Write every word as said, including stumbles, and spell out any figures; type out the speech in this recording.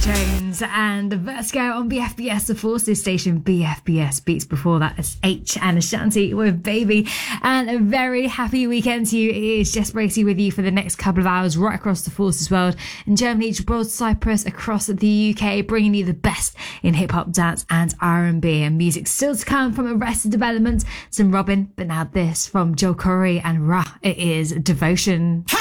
Jones and Vertigo on B F B S, the Forces station. B F B S Beats. Before that is H and Ashanti with Baby. And a very happy weekend to you. It is Jess Bracey with you for the next couple of hours right across the Forces world, in Germany, Gibraltar, Cyprus, across the U K, bringing you the best in hip hop, dance and R and B. And music still to come from Arrested Development, some Robin, but now this from Joe Corey and Ra. It is Devotion.